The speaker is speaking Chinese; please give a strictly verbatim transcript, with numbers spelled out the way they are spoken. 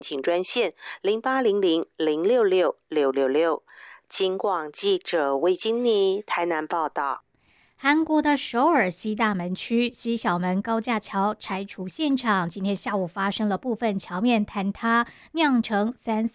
请专线零八零零零六六六六六。警广记者魏金妮台南报道。 韩国的首尔西大门区西小门高架桥拆除现场，今天下午发生了部分桥面坍塌，酿成三死